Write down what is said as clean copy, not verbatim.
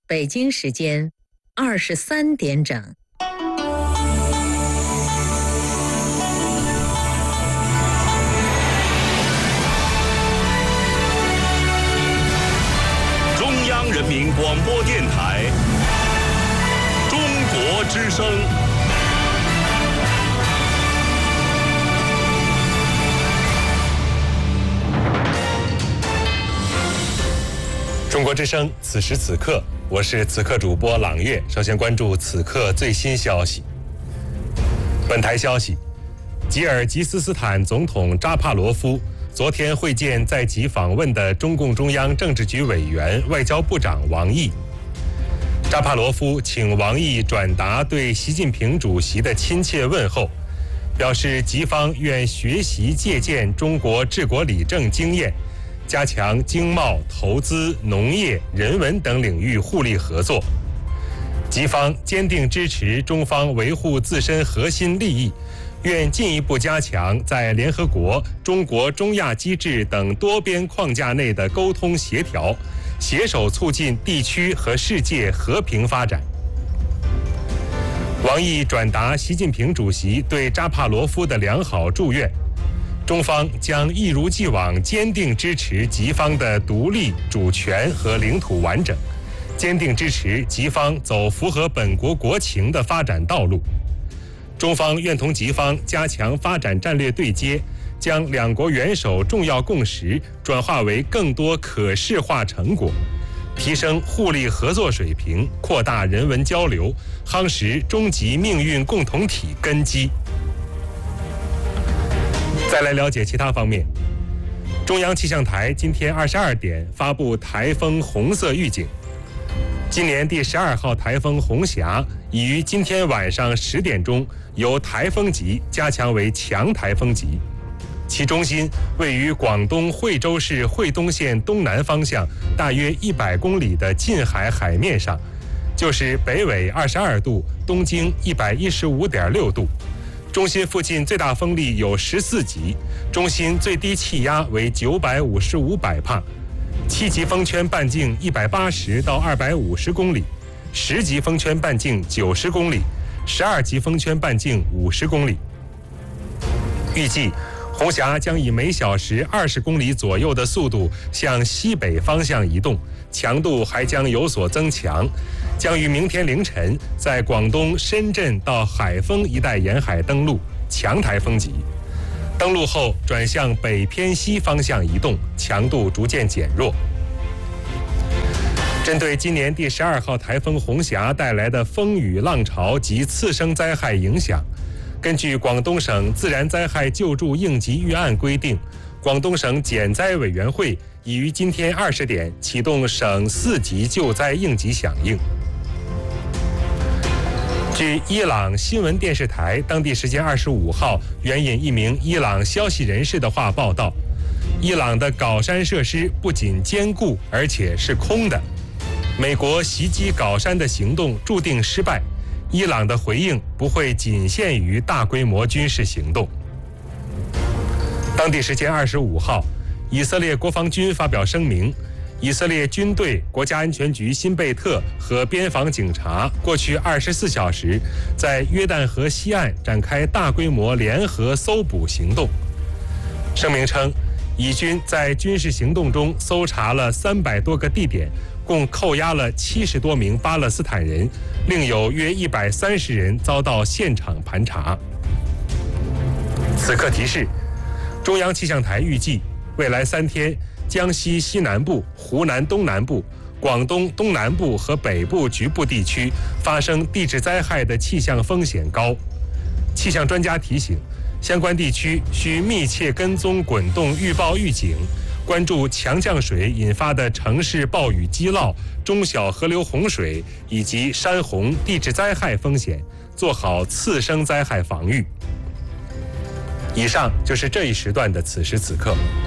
北京时间23点整。 中央人民广播电台中国之声。 中国之声，此时此刻，我是此刻主播朗月。首先关注此刻最新消息。本台消息，吉尔吉斯斯坦总统扎帕罗夫昨天会见在吉访问的中共中央政治局委员、外交部长王毅。扎帕罗夫请王毅转达对习近平主席的亲切问候，表示吉方愿学习借鉴中国治国理政经验，加强经贸、投资、农业、人文等领域互利合作。吉方坚定支持中方维护自身核心利益，愿进一步加强在联合国、中国中亚机制等多边框架内的沟通协调，携手促进地区和世界和平发展。王毅转达习近平主席对扎帕罗夫的良好祝愿，中方将一如既往坚定支持吉方的独立、主权和领土完整，坚定支持吉方走符合本国国情的发展道路。中方愿同吉方加强发展战略对接，将两国元首重要共识转化为更多可视化成果，提升互利合作水平，扩大人文交流，夯实中吉命运共同体根基。再来了解其他方面。中央气象台今天22点发布台风红色预警。今年第12号台风红霞已于今天晚上10点钟由台风级加强为强台风级，其中心位于广东惠州市惠东县东南方向大约100公里的近海海面上，就是北纬22度，东经115.6度。中心附近最大风力有14级，中心最低气压为955百帕，7级风圈半径180到250公里，10级风圈半径90公里，12级风圈半径50公里。预计红霞将以每小时20公里左右的速度向西北方向移动，强度还将有所增强，将于明天凌晨在广东深圳到海丰一带沿海登陆，强台风级。登陆后转向北偏西方向移动，强度逐渐减弱。针对今年第12号台风红霞带来的风雨浪潮及次生灾害影响，根据广东省自然灾害救助应急预案规定，广东省减灾委员会已于今天20点启动省4级救灾应急响应。据伊朗新闻电视台当地时间25号援引一名伊朗消息人士的话报道，伊朗的皋山设施不仅坚固，而且是空的。美国袭击皋山的行动注定失败，伊朗的回应不会仅限于大规模军事行动。当地时间25号，以色列国防军发表声明，以色列军队、国家安全局新贝特和边防警察过去24小时在约旦河西岸展开大规模联合搜捕行动。声明称，以军在军事行动中搜查了300多个地点，共扣押了70多名巴勒斯坦人，另有约130人遭到现场盘查。此刻提示，中央气象台预计未来3天，江西西南部、湖南东南部、广东东南部和北部局部地区发生地质灾害的气象风险高。气象专家提醒，相关地区需密切跟踪滚动预报预警，关注强降水引发的城市暴雨积涝、中小河流洪水以及山洪、地质灾害风险，做好次生灾害防御。以上就是这一时段的此时此刻。